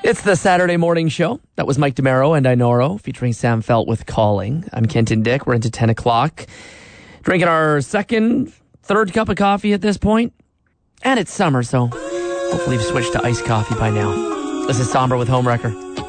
It's the Saturday morning show. That was Mike DeMero and Inoro featuring Sam Felt with Calling. I'm Kenton Dick. We're into 10 o'clock. Drinking our third cup of coffee at this point. And it's summer, so hopefully you've switched to iced coffee by now. This is Somber with Homewrecker.